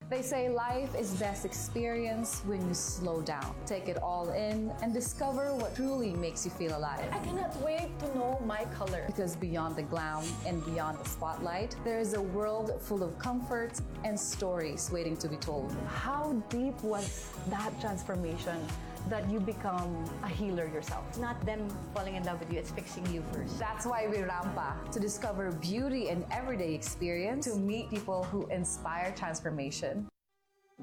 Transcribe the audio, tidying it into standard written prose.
They say life is best experienced when you slow down, take it all in, and discover what truly makes you feel alive. I cannot wait to know my color. Because beyond the glam and beyond the spotlight, there is a world full of comfort and stories waiting to be told. How deep was that transformation that you become a healer yourself? It's not them falling in love with you, it's fixing you first. That's why we Rampa, to discover beauty in everyday experience, to meet people who inspire transformation.